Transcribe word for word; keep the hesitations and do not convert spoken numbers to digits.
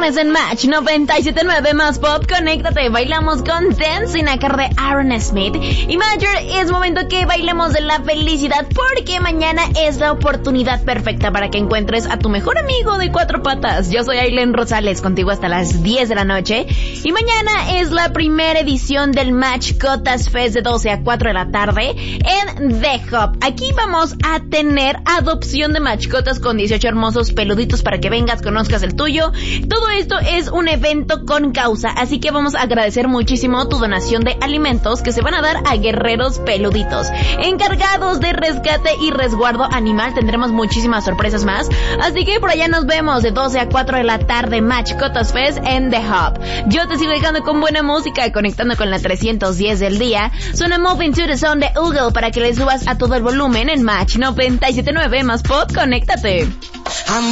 viernes en Match noventa y siete punto nueve más Pop. Conéctate, bailamos con Dancing a cargo de Aaron Smith. Y Major, es momento que bailemos de la felicidad, porque mañana es la oportunidad perfecta para que encuentres a tu mejor amigo de cuatro patas. Yo soy Aileen Rosales, contigo hasta las diez de la noche. Y mañana es la primera edición del Match Cotas Fest de doce a cuatro de la tarde en The Hub. Aquí vamos a tener adopción de mascotas con dieciocho hermosos peluditos para que vengas, conozcas el tuyo. Todo esto es un evento con causa, así que vamos a agradecer muchísimo tu donación de alimentos que se van a dar a guerreros peluditos. Encargados de rescate y resguardo animal, tendremos muchísimas sorpresas más, así que por allá nos vemos de doce a cuatro de la tarde, Match Cotas Fest en The Hub. Yo te sigo dejando con buena música, conectando con la trescientos diez del día. Suena Moving to the Sun de Google para que le subas a todo el volumen en Match noventa y siete punto nueve más Pop. Conéctate.